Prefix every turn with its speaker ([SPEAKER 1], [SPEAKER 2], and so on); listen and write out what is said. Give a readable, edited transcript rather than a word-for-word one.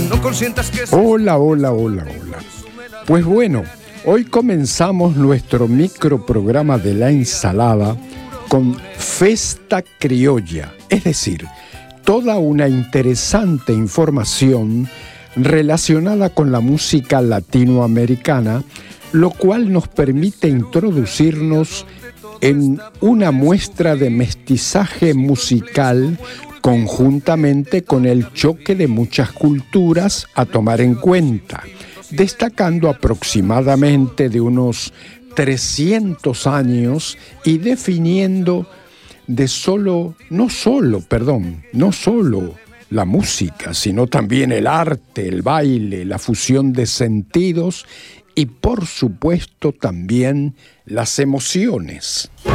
[SPEAKER 1] No consientas que...
[SPEAKER 2] Hola. Pues bueno, hoy comenzamos nuestro microprograma de la ensalada con Festa Criolla, es decir, toda una interesante información relacionada con la música latinoamericana, lo cual nos permite introducirnos en una muestra de mestizaje musical conjuntamente con el choque de muchas culturas a tomar en cuenta, destacando aproximadamente de unos 300 años y definiendo no solo la música, sino también el arte, el baile, la fusión de sentidos y por supuesto también las emociones.